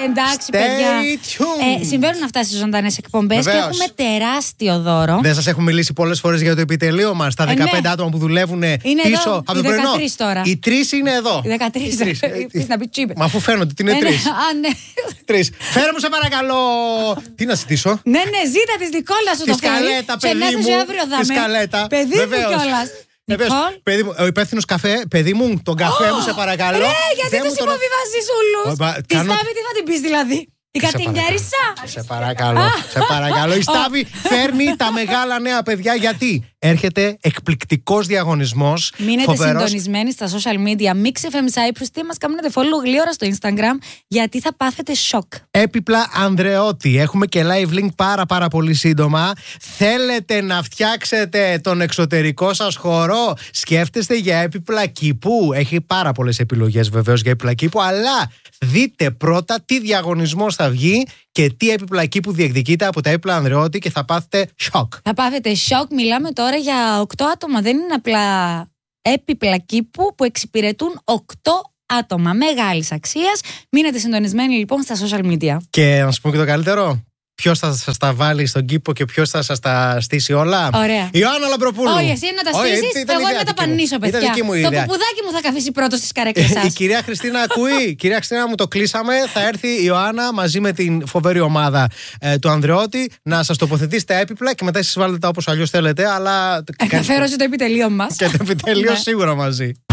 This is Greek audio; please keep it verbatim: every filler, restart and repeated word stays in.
Εντάξει, παιδιά. Ε, συμβαίνουν αυτά στις ζωντανές εκπομπές και έχουμε τεράστιο δώρο. Δεν σας έχουμε μιλήσει πολλές φορές για το επιτελείο μας. Τα δεκαπέντε ε, ναι. άτομα που δουλεύουν είναι πίσω εδώ, από το πρωινό. Τώρα. Οι τρεις είναι εδώ. Οι δεκατρείς. Να πει τσίπε. Μα αφού φαίνονται ότι είναι τρεις. Α, ναι. Τρεις. Φέρε μου σε παρακαλώ. Τι να ζητήσω. Ναι, ναι, ζήτα της Νικόλας σου το φέρει. Τη σκαλέτα, παιδί μου. Τη σκαλέτα. Παιδί μου κιόλας. Παιδί μου, ο υπεύθυνος καφέ, παιδί μου, τον καφέ μου σε παρακαλώ. Ναι, γιατί τους υποβιβάζεις όλους. Τη Στάβη τι θα την πεις δηλαδή. Η Κατηγιάρισα. Σε παρακαλώ, σε παρακαλώ. Η Στάβη φέρνει τα μεγάλα νέα παιδιά γιατί έρχεται εκπληκτικός διαγωνισμός. Μείνετε φοβερός. συντονισμένοι στα social media. Mix εφ εμ Cyprus, τι μας κάνετε follow γλύωρα στο Instagram, γιατί θα πάθετε σοκ. Έπιπλα Ανδρεώτη. Έχουμε και live link πάρα πάρα πολύ σύντομα. Θέλετε να φτιάξετε τον εξωτερικό σας χώρο? Σκέφτεστε για έπιπλα κήπου. Έχει πάρα πολλές επιλογές βεβαίως για έπιπλα κήπου, αλλά δείτε πρώτα τι διαγωνισμός θα βγει και τι έπιπλα κήπου διεκδικείται από τα έπιπλα Ανδρεώτη και θα πάθετε σοκ. Θα πάθετε σοκ. Μιλάμε τώρα για οκτώ άτομα. Δεν είναι απλά έπιπλα κήπου που εξυπηρετούν οκτώ άτομα μεγάλης αξίας. Μείνετε συντονισμένοι λοιπόν στα social media. Και να σου πω και το καλύτερο. Ποιος θα σας τα βάλει στον κήπο και ποιος θα σας τα στήσει όλα? Ωραία. Ιωάννα Λαμπροπούλου. Όχι, εσύ να τα στήσεις, εγώ να τα πανίσω, παιδιά. Ήταν δική μου ιδέα. Το ποπουδάκι μου θα καθίσει πρώτο στις καρέκλες σας. Η κυρία Χριστίνα ακούει. Κυρία Χριστίνα, μου το κλείσαμε. Θα έρθει η Ιωάννα μαζί με την φοβερή ομάδα ε, του Ανδρεώτη να σας τοποθετήσει τα έπιπλα και μετά εσείς βάλετε τα όπως αλλιώς θέλετε. Αλλά. Θα φέρω το επιτελείο μας. Και το επιτελείο σίγουρα μαζί.